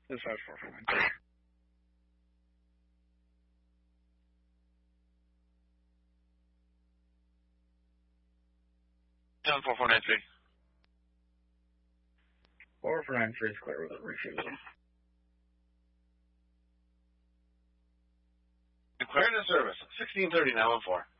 This has 4493. 4493. 4493 is clear with a refusal. Declared in service. 1630, 914.